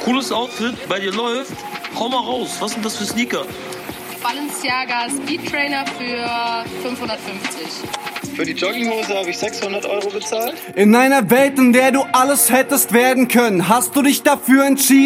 Cooles Outfit, bei dir läuft. Hau mal raus, was sind das für Sneaker? Balenciaga Speed Trainer für 550. Für die Jogginghose habe ich 600 € bezahlt. In einer Welt, in der du alles hättest werden können, hast du dich dafür entschieden.